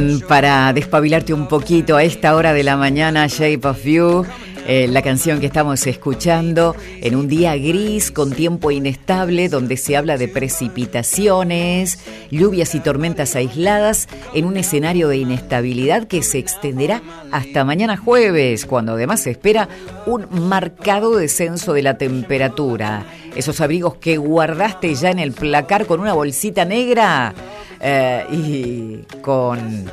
para despabilarte un poquito a esta hora de la mañana, Shape of You, la canción que estamos escuchando en un día gris con tiempo inestable, donde se habla de precipitaciones, lluvias y tormentas aisladas en un escenario de inestabilidad que se extenderá hasta mañana jueves, cuando además se espera un marcado descenso de la temperatura. Esos abrigos que guardaste ya en el placar con una bolsita negra y con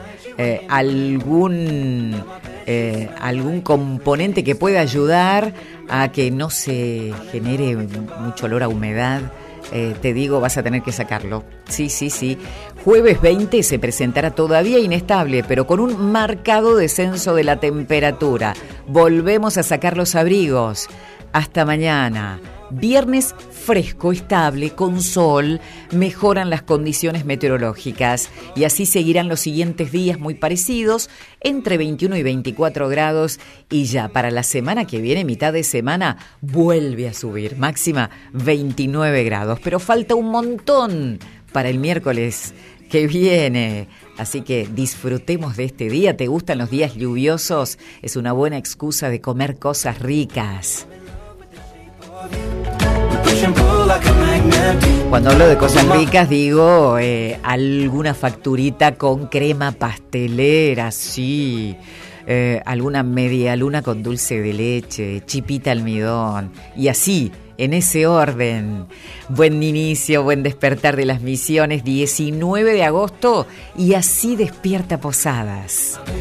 algún componente que pueda ayudar a que no se genere mucho olor a humedad, te digo, vas a tener que sacarlo. Sí. Jueves 20 se presentará todavía inestable, pero con un marcado descenso de la temperatura. Volvemos a sacar los abrigos. Hasta mañana. Viernes fresco, estable, con sol, mejoran las condiciones meteorológicas y así seguirán los siguientes días muy parecidos, entre 21 y 24 grados, y ya para la semana que viene, mitad de semana, vuelve a subir, máxima 29 grados, pero falta un montón para el miércoles que viene. Así que disfrutemos de este día. ¿Te gustan los días lluviosos? Es una buena excusa de comer cosas ricas. Cuando hablo de cosas ricas digo alguna facturita con crema pastelera, sí, alguna media luna con dulce de leche, chipita almidón y así, en ese orden. Buen inicio, buen despertar de las Misiones, 19 de agosto y así despierta Posadas.